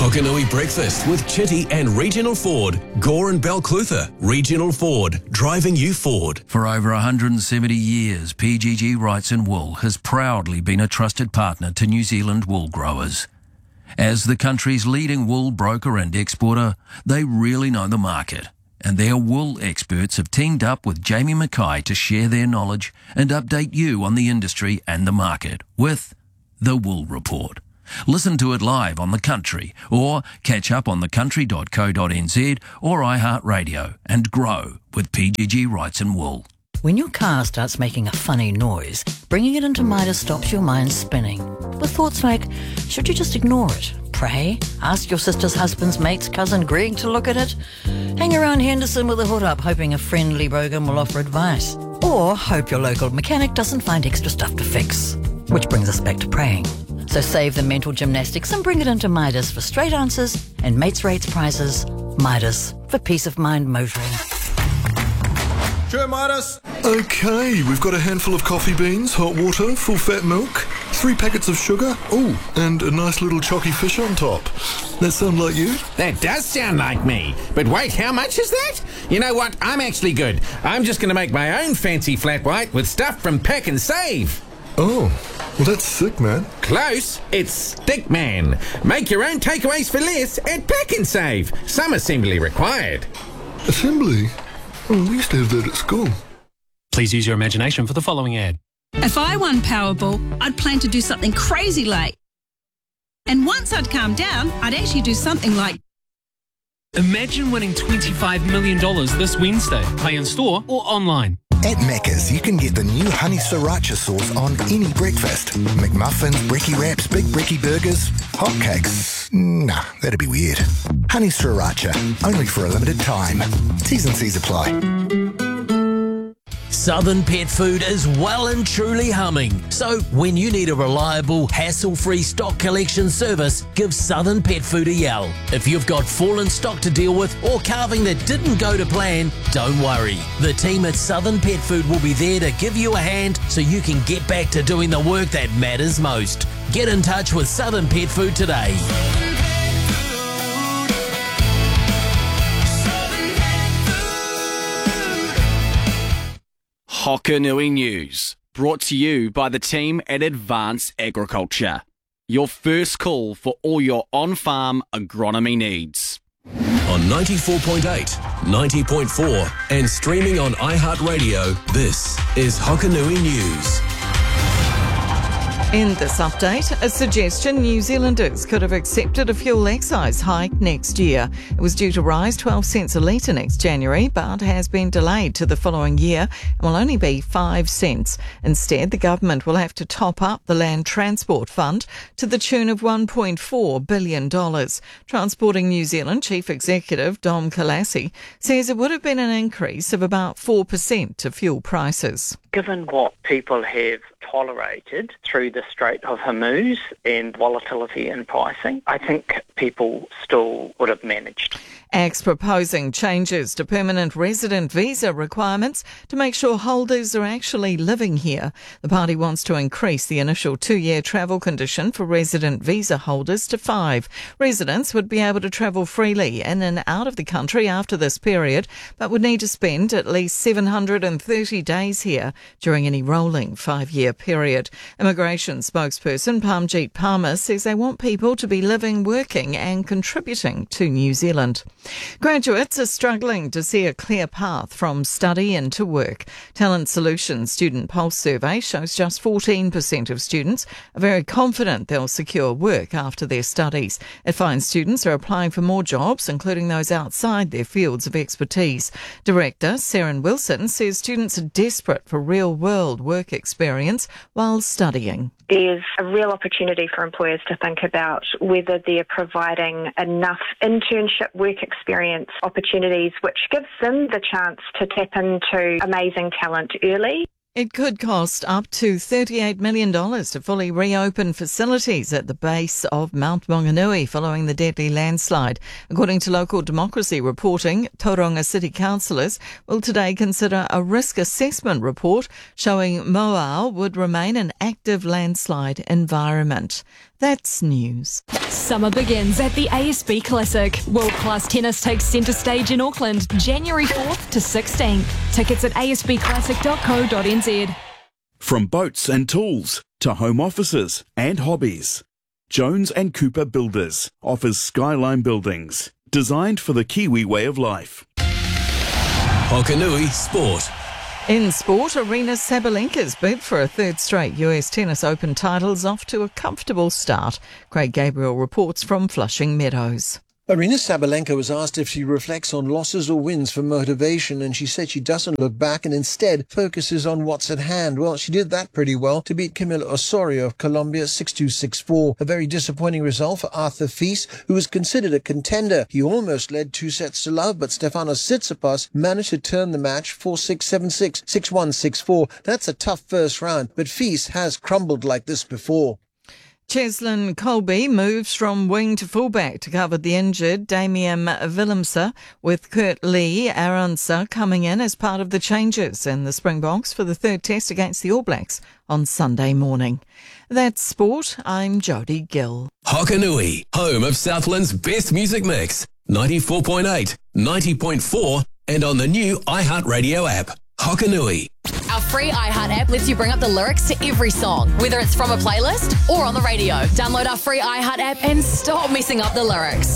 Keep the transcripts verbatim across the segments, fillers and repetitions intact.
Hokanui Breakfast with Chitty and Regional Ford. Gore and Balclutha. Regional Ford. Driving you forward. For over one hundred seventy years, P G G Wrights and Wool has proudly been a trusted partner to New Zealand wool growers. As the country's leading wool broker and exporter, they really know the market, and their wool experts have teamed up with Jamie Mackay to share their knowledge and update you on the industry and the market with The Wool Report. Listen to it live on The Country or catch up on the country dot co dot n z or iHeartRadio and grow with P G G Wrights and Wool. When your car starts making a funny noise, bringing it into Midas stops your mind spinning with thoughts like, should you just ignore it? Pray? Ask your sister's husband's mate's cousin Greg to look at it? Hang around Henderson with a hood up hoping a friendly bogan will offer advice? Or hope your local mechanic doesn't find extra stuff to fix? Which brings us back to praying. So save the mental gymnastics and bring it into Midas for straight answers and mates rates prizes. Midas, for peace of mind motoring. Sure, Midas. Okay, we've got a handful of coffee beans, hot water, full fat milk, three packets of sugar, oh, and a nice little chocky fish on top. That sound like you? That does sound like me. But wait, how much is that? You know what? I'm actually good. I'm just going to make my own fancy flat white with stuff from Pack and Save. Oh, well that's sick, man. Close. It's Stickman. Make your own takeaways for less at Pack and Save. Some assembly required. Assembly? Oh, we used to have that at school. Please use your imagination for the following ad. If I won Powerball, I'd plan to do something crazy like... And once I'd calmed down, I'd actually do something like... Imagine winning twenty-five million dollars this Wednesday. Play in store or online. At Macca's, you can get the new honey sriracha sauce on any breakfast. McMuffins, brekkie wraps, big brekkie burgers, hotcakes. Nah, that'd be weird. Honey sriracha, only for a limited time. T's and C's apply. Southern Pet Food is well and truly humming. So when you need a reliable, hassle-free stock collection service, give Southern Pet Food a yell. If you've got fallen stock to deal with or calving that didn't go to plan, don't worry. The team at Southern Pet Food will be there to give you a hand so you can get back to doing the work that matters most. Get in touch with Southern Pet Food today. Hokanui News, brought to you by the team at Advanced Agriculture. Your first call for all your on-farm agronomy needs. On ninety-four point eight, ninety point four and streaming on iHeartRadio, this is Hokanui News. In this update, a suggestion New Zealanders could have accepted a fuel excise hike next year. It was due to rise twelve cents a litre next January, but has been delayed to the following year and will only be five cents. Instead, the government will have to top up the Land Transport Fund to the tune of one point four billion dollars. Transporting New Zealand Chief Executive Dom Kalassi says it would have been an increase of about four percent to fuel prices. Given what people have tolerated through the Strait of Hormuz and volatility in pricing, I think people still would have managed. A C T's proposing changes to permanent resident visa requirements to make sure holders are actually living here. The party wants to increase the initial two-year travel condition for resident visa holders to five. Residents would be able to travel freely in and out of the country after this period, but would need to spend at least seven hundred thirty days here during any rolling five-year period. Immigration spokesperson Parmjeet Parmar says they want people to be living, working and contributing to New Zealand. Graduates are struggling to see a clear path from study into work. Talent Solutions Student Pulse survey shows just fourteen percent of students are very confident they'll secure work after their studies. It finds students are applying for more jobs, including those outside their fields of expertise. Director Saren Wilson says students are desperate for real-world work experience while studying. There's a real opportunity for employers to think about whether they're providing enough internship work experience opportunities which gives them the chance to tap into amazing talent early. It could cost up to thirty-eight million dollars to fully reopen facilities at the base of Mount Maunganui following the deadly landslide. According to Local Democracy reporting, Tauranga City councillors will today consider a risk assessment report showing Moao would remain an active landslide environment. That's news. Summer begins at the A S B Classic. World-class tennis takes centre stage in Auckland, January fourth to sixteenth. Tickets at a s b classic dot co dot n z. From boats and tools to home offices and hobbies, Jones and Cooper Builders offers skyline buildings designed for the Kiwi way of life. Hokanui Sport. In sport, Aryna Sabalenka's bid for a third straight U S Tennis Open title's off to a comfortable start. Craig Gabriel reports from Flushing Meadows. Aryna Sabalenka was asked if she reflects on losses or wins for motivation, and she said she doesn't look back and instead focuses on what's at hand. Well, she did that pretty well to beat Camila Osorio of Colombia six two six four. A very disappointing result for Arthur Fils, who was considered a contender. He almost led two sets to love, but Stefanos Tsitsipas managed to turn the match four six seven six, six one six four. That's a tough first round, but Fils has crumbled like this before. Cheslin Colby moves from wing to fullback to cover the injured Damian Willemse, with Kurt Lee Aronsa coming in as part of the changes in the Springboks for the third test against the All Blacks on Sunday morning. That's sport. I'm Jody Gill. Hokanui, home of Southland's best music mix. ninety-four point eight, ninety point four, and on the new iHeartRadio app. Hokanui. Our free iHeart app lets you bring up the lyrics to every song, whether it's from a playlist or on the radio. Download our free iHeart app and stop messing up the lyrics.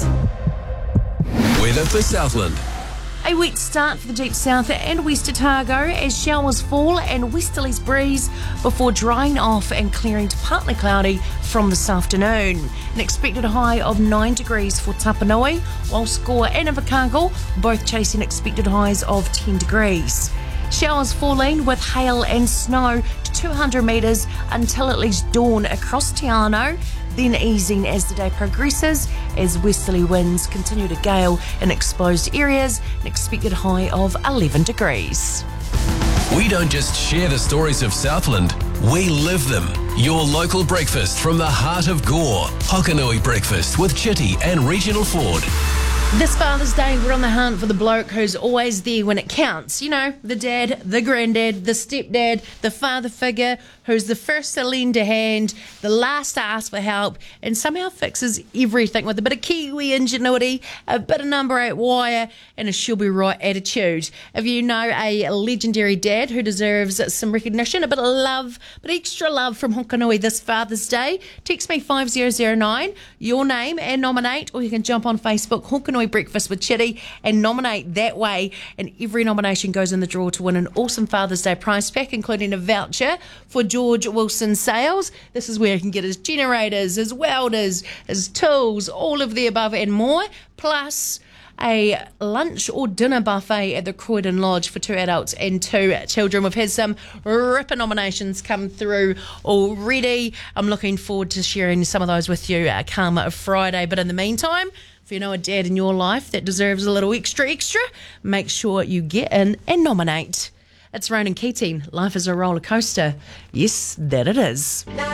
Weather for Southland. A wet start for the deep south and west Otago as showers fall and westerlies breeze before drying off and clearing to partly cloudy from this afternoon. An expected high of nine degrees for Tapanui, while Score and Invercargill both chasing expected highs of ten degrees. Showers falling with hail and snow to two hundred metres until at least dawn across Te Anau, then easing as the day progresses as westerly winds continue to gale in exposed areas, an expected high of eleven degrees. We don't just share the stories of Southland, we live them. Your local breakfast from the heart of Gore. Hokanui Breakfast with Chitty and Regional Ford. This Father's Day, we're on the hunt for the bloke who's always there when it counts. You know, the dad, the granddad, the stepdad, the father figure who's the first to lend a hand, the last to ask for help, and somehow fixes everything with a bit of Kiwi ingenuity, a bit of number eight wire, and a she'll be right attitude. If you know a legendary dad who deserves some recognition, a bit of love, but extra love from Hokanui this Father's Day, text me five zero zero nine, your name and nominate, or you can jump on Facebook, Hokanui Breakfast with Chitty, and nominate that way, and every nomination goes in the draw to win an awesome Father's Day prize pack, including a voucher for George Wilson Sales. This is where you can get his generators, his welders, his tools, all of the above and more, plus a lunch or dinner buffet at the Croydon Lodge for two adults and two children. We've had some ripper nominations come through already. I'm looking forward to sharing some of those with you uh, come Friday, but in the meantime, if you know a dad in your life that deserves a little extra extra, make sure you get in and nominate. It's Ronan Keating. Life is a roller coaster. Yes, that it is.